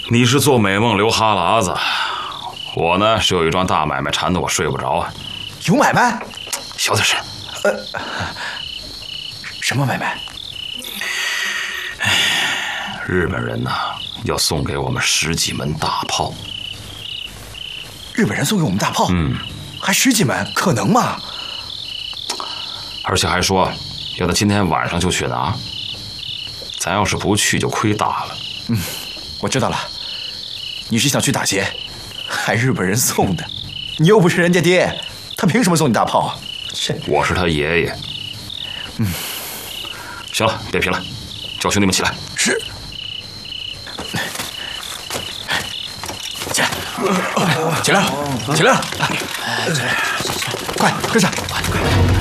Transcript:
你是做美梦流哈喇子，我呢是有一桩大买卖缠得我睡不着啊。 有买卖？ 小点声。 什么买卖？ 日本人呢要送给我们10几门大炮。 日本人送给我们大炮？还10几门，可能吗？ 而且还说要他今天晚上就去拿。咱要是不去就亏大了。 我知道了，你是想去打劫，还日本人送的，你又不是人家爹，他凭什么送你大炮啊？ 我是他爷爷。行了，别贫了，叫兄弟们起来。 是。起来，起来了，起来了，快跟上！